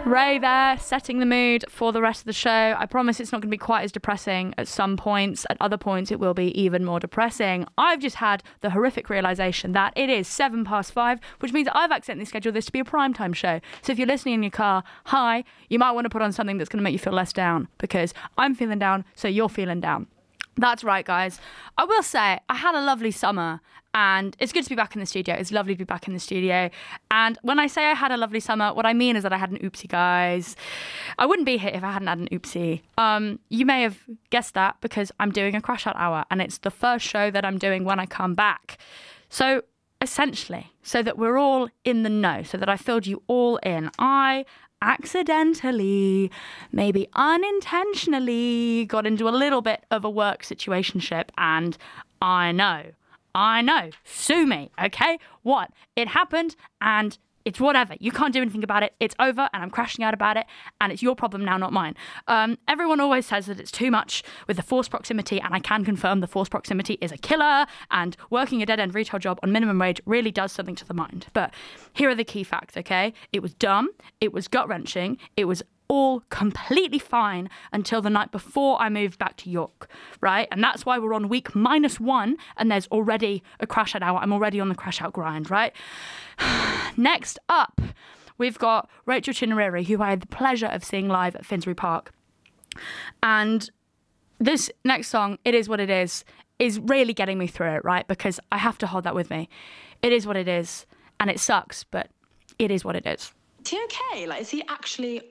Ray there, setting the mood for the rest of the show. I promise it's not going to be quite as depressing at some points. At other points, it will be even more depressing. I've just had the horrific realisation that it is 5:07, which means I've accidentally scheduled this to be a primetime show. So if you're listening in your car, hi, you might want to put on something that's going to make you feel less down, because I'm feeling down, so you're feeling down. That's right, guys. I will say, I had a lovely summer, and it's good to be back in the studio. It's lovely to be back in the studio. And when I say I had a lovely summer, what I mean is that I had an oopsie, guys. I wouldn't be here if I hadn't had an oopsie. You may have guessed that because I'm doing a Crash Out Hour, and it's the first show that I'm doing when I come back. So essentially, so that we're all in the know, so that I filled you all in, I accidentally, maybe unintentionally, got into a little bit of a work situationship, and I know, sue me, okay? What? It happened, and it's whatever. You can't do anything about it. It's over, and I'm crashing out about it, and it's your problem now, not mine. Everyone always says that it's too much with the forced proximity, and I can confirm the forced proximity is a killer, and working a dead-end retail job on minimum wage really does something to the mind. But here are the key facts, okay? It was dumb. It was gut-wrenching. It was all completely fine until the night before I moved back to York, right? And that's why we're on week -1, and there's already a Crash Out Hour. I'm already on the Crash Out grind, right? Next up, we've got Rachel Chinariri, who I had the pleasure of seeing live at Finsbury Park. And this next song, It Is What It Is really getting me through it, right? Because I have to hold that with me. It is what it is, and it sucks, but it is what it is. Is he okay? Like, is he actually